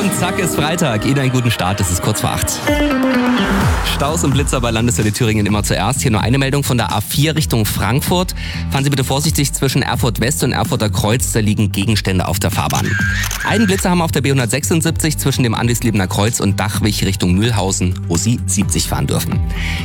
Und zack ist Freitag. Ihnen einen guten Start, es ist kurz vor 8. Staus und Blitzer bei Landeswelle Thüringen immer zuerst. Hier nur eine Meldung von der A4 Richtung Frankfurt. Fahren Sie bitte vorsichtig zwischen Erfurt West und Erfurter Kreuz, da liegen Gegenstände auf der Fahrbahn. Einen Blitzer haben wir auf der B176 zwischen dem Andisliebener Kreuz und Dachwig Richtung Mühlhausen, wo Sie 70 fahren dürfen.